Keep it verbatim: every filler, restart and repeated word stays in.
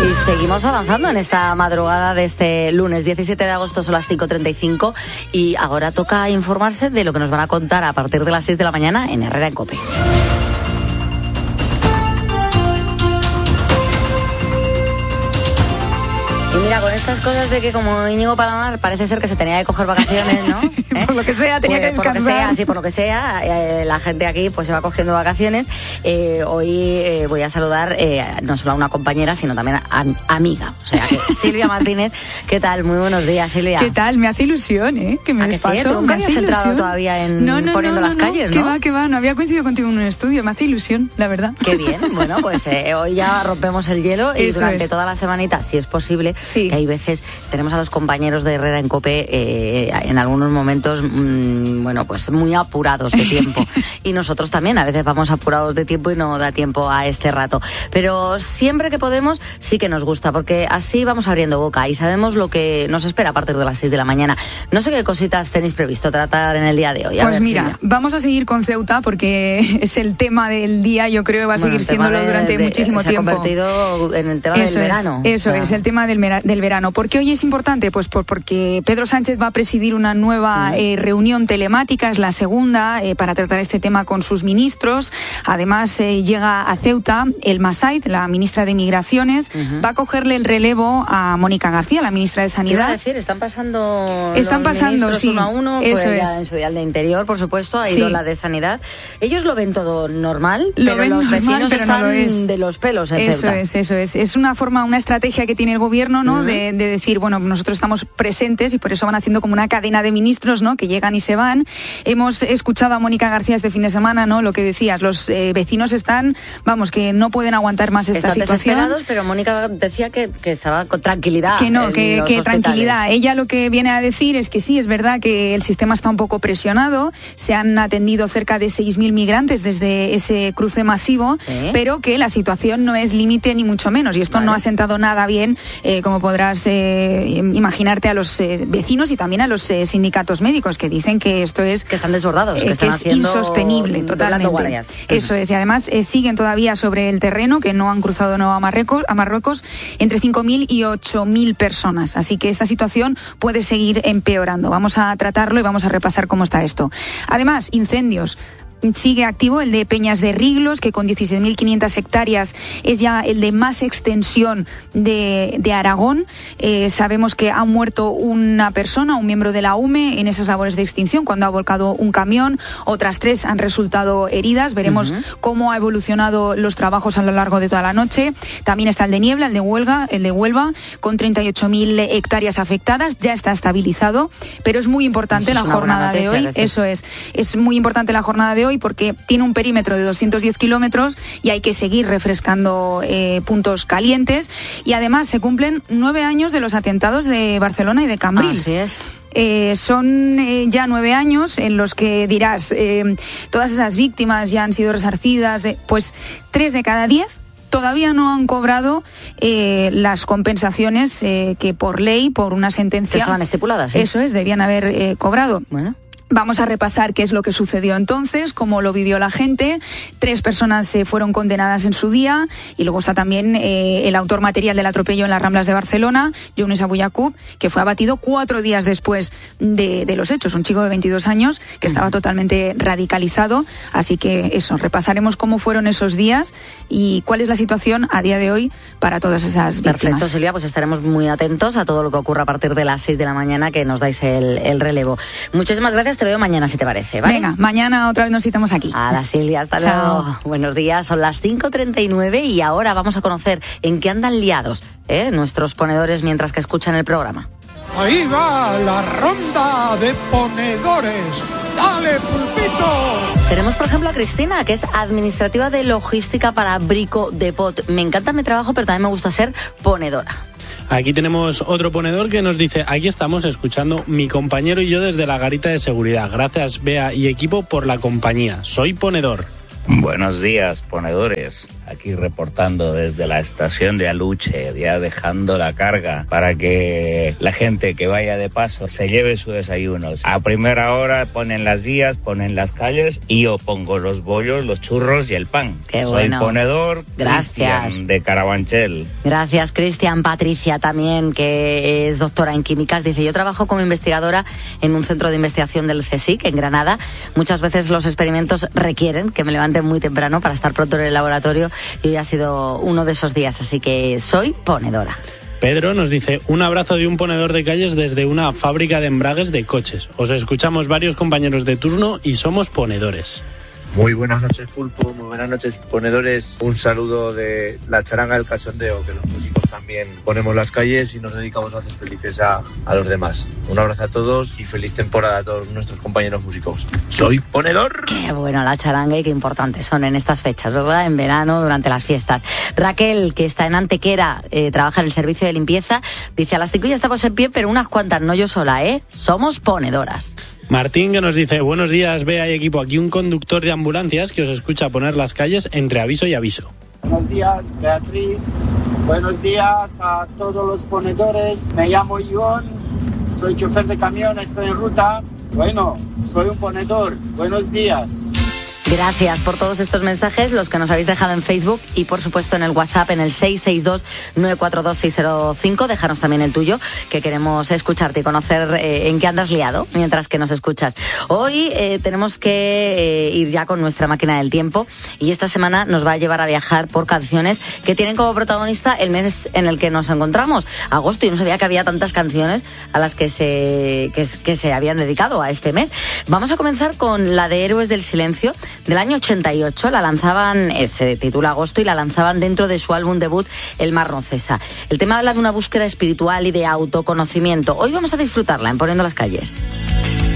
Y seguimos avanzando en esta madrugada de este lunes diecisiete de agosto, son las cinco treinta y cinco y ahora toca informarse de lo que nos van a contar a partir de las seis de la mañana en Herrera en COPE. Y mira, con estas cosas de que como Íñigo Palomar parece ser que se tenía que coger vacaciones, ¿no? ¿Eh? Por lo que sea, tenía pues, que Por descansar. lo que sea, sí, por lo que sea, eh, la gente aquí pues se va cogiendo vacaciones. Eh, hoy eh, voy a saludar eh, no solo a una compañera, sino también a, a amiga. O sea, que Silvia Martínez, ¿qué tal? Muy buenos días, Silvia. ¿Qué tal? Me hace ilusión, ¿eh? Que me ¿A que paso. sí? ¿Tú nunca habías entrado ilusión. todavía en no, no, poniendo no, las no, calles, no? ¿no? Que va, que va, no había coincidido contigo en un estudio, me hace ilusión, la verdad. Qué bien, bueno, pues eh, hoy ya rompemos el hielo y Eso durante es. toda la semanita, si es posible, Sí. que hay veces tenemos a los compañeros de Herrera en COPE eh, en algunos momentos, mmm, bueno, pues muy apurados de tiempo. Y nosotros también a veces vamos apurados de tiempo y no da tiempo a este rato. Pero siempre que podemos sí que nos gusta, porque así vamos abriendo boca y sabemos lo que nos espera a partir de las seis de la mañana. No sé qué cositas tenéis previsto tratar en el día de hoy. A Pues ver, mira, Silvia. vamos a seguir con Ceuta porque es el tema del día, yo creo que va a Bueno, seguir el tema siéndolo de- durante de- muchísimo se tiempo. ha convertido en el tema Eso del es, verano. Eso O sea, es, el tema del, mera- del verano. ¿Por qué hoy es importante? Pues por, porque Pedro Sánchez va a presidir una nueva Mm. eh, reunión telemática, es la segunda, eh, para tratar este tema con sus ministros. Además, eh, llega a Ceuta el Masaid, la ministra de Migraciones, Ujú. va a cogerle el relevo a Mónica García, la ministra de ¿qué iba a Sanidad. decir? Están pasando Están los pasando, ministros sí. uno a uno, Eso fue ya es. en su día el de Interior, por supuesto, ha Sí. ido la de Sanidad. Ellos lo ven todo normal, Lo pero ven los normal, vecinos pero no están lo es. de los pelos en Eso Ceuta. es, eso es. Es una forma, una estrategia que tiene el gobierno, ¿no? Ujú. de, de decir, bueno, nosotros estamos presentes y por eso van haciendo como una cadena de ministros, ¿no? Que llegan y se van. Hemos escuchado a Mónica García este fin de semana, ¿no? Lo que decías, los eh, vecinos están, vamos, que no pueden aguantar más esta Están situación. desesperados, pero Mónica decía que, que estaba con tranquilidad. Que no, en que, los que hospitales. tranquilidad. Ella lo que viene a decir es que sí, es verdad que el sistema está un poco presionado, se han atendido cerca de seis mil migrantes desde ese cruce masivo, ¿Eh? pero que la situación no es límite ni mucho menos, y esto Vale. no ha sentado nada bien, eh, como podrás eh, imaginarte, a los eh, vecinos y también a los eh, sindicatos médicos, que dicen que esto es Que están desbordados, eh, que que están es haciendo, insostenible doblando totalmente. guardias. Eso es, y además eh, siguen todavía sobre el terreno, que no han cruzado no a Marruecos, a Marruecos entre cinco mil y ocho mil personas. Así que esta situación puede seguir empeorando. Vamos a tratarlo y vamos a repasar cómo está esto. Además, incendios. Sigue activo el de Peñas de Riglos, que con dieciséis mil quinientas hectáreas es ya el de más extensión de, de Aragón. Eh, sabemos que ha muerto una persona, un miembro de la U M E, en esas labores de extinción cuando ha volcado un camión. Otras tres han resultado heridas. Veremos uh-huh. cómo ha evolucionado los trabajos a lo largo de toda la noche. También está el de Niebla, el de Huelva, el de Huelva, con treinta y ocho mil hectáreas afectadas. Ya está estabilizado, pero es muy importante Eso la es jornada noticia, de hoy. decir. Eso es, es muy importante la jornada de hoy, porque tiene un perímetro de doscientos diez kilómetros y hay que seguir refrescando eh, puntos calientes. Y además se cumplen nueve años de los atentados de Barcelona y de Cambrils. Así es. Eh, son eh, ya nueve años en los que dirás, eh, todas esas víctimas ya han sido resarcidas, de, pues tres de cada diez todavía no han cobrado eh, las compensaciones eh, que por ley, por una sentencia... Que estaban estipuladas, ¿sí? Eso es, debían haber eh, cobrado. Bueno. Vamos a repasar qué es lo que sucedió entonces, cómo lo vivió la gente. Tres personas eh, fueron condenadas en su día, y luego está también eh, el autor material del atropello en las Ramblas de Barcelona, Younes Abou Yacoub, que fue abatido cuatro días después de, de los hechos. Un chico de veintidós años que estaba totalmente radicalizado. Así que eso, repasaremos cómo fueron esos días y cuál es la situación a día de hoy para todas esas víctimas. Perfecto, Silvia, pues estaremos muy atentos a todo lo que ocurra a partir de las seis de la mañana, que nos dais el, el relevo. Muchísimas gracias. Te veo mañana, si te parece, ¿vale? Venga, mañana otra vez nos citamos aquí. A la Silvia, hasta Chao. luego. Buenos días, son las cinco treinta y nueve y ahora vamos a conocer en qué andan liados ¿eh? nuestros ponedores mientras que escuchan el programa. Ahí va la ronda de ponedores. ¡Dale, pulpito! Tenemos, por ejemplo, a Cristina, que es administrativa de logística para Brico Depot. Me encanta mi trabajo, pero también me gusta ser ponedora. Aquí tenemos otro ponedor que nos dice: aquí estamos escuchando mi compañero y yo desde la garita de seguridad. Gracias, Bea y equipo, por la compañía. Soy ponedor. Buenos días, ponedores. aquí reportando desde la estación de Aluche, ya dejando la carga para que la gente que vaya de paso se lleve sus desayunos. A primera hora ponen las vías, ponen las calles y yo pongo los bollos, los churros y el pan. Qué Soy bueno. ponedor. Gracias. Cristian, de Carabanchel. Gracias, Cristian. Patricia también, que es doctora en químicas, dice: yo trabajo como investigadora en un centro de investigación del CSIC en Granada. Muchas veces los experimentos requieren que me levante muy temprano para estar pronto en el laboratorio y hoy ha sido uno de esos días, así que soy ponedora. Pedro nos dice: un abrazo de un ponedor de calles desde una fábrica de embragues de coches. Os escuchamos varios compañeros de turno y somos ponedores. Muy buenas noches, Pulpo, muy buenas noches, ponedores. Un saludo de la charanga del cachondeo, que los músicos también ponemos las calles y nos dedicamos a hacer felices a, a los demás. Un abrazo a todos y feliz temporada a todos nuestros compañeros músicos. Soy ponedor. Qué bueno la charanga y qué importantes son en estas fechas, ¿verdad? En verano, durante las fiestas. Raquel, que está en Antequera, eh, trabaja en el servicio de limpieza, dice: a las cinco ya estamos en pie, pero unas cuantas, no yo sola, ¿eh? Somos ponedoras. Martín, que nos dice: buenos días, Bea y equipo, aquí un conductor de ambulancias que os escucha poner las calles entre aviso y aviso. Buenos días, Beatriz. Buenos días a todos los ponedores. Me llamo Ivón, soy chofer de camión, estoy en ruta. Bueno, soy un ponedor. Buenos días. Gracias por todos estos mensajes, los que nos habéis dejado en Facebook y por supuesto en el WhatsApp en el seis seis dos nueve cuatro dos seis cero cinco. Déjanos también el tuyo, que queremos escucharte y conocer eh, en qué andas liado mientras que nos escuchas. Hoy eh, tenemos que eh, ir ya con nuestra máquina del tiempo y esta semana nos va a llevar a viajar por canciones que tienen como protagonista el mes en el que nos encontramos, agosto. Y no sabía que había tantas canciones a las que se, que, que se habían dedicado a este mes. Vamos a comenzar con la de Héroes del Silencio, del año ochenta y ocho. La lanzaban, eh, se titula Agosto, y la lanzaban dentro de su álbum debut El Mar no cesa. El tema habla de una búsqueda espiritual y de autoconocimiento. Hoy vamos a disfrutarla en Poniendo las Calles.